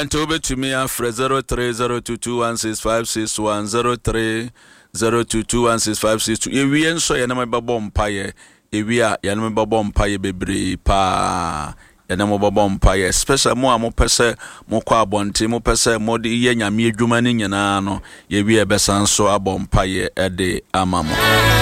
Tobe to me after 0302216561 0302216562. Ewi enso ya na mebabo mpaye. Ewi a ya na mebabo mpaye bebre pa. Ya na mebabo mpaye. Special mo a mo pese mo kwa abonte mo pese mo de ye nyame adwuma ni nyina no. Ewi e besanso abom mpaye ede amamo.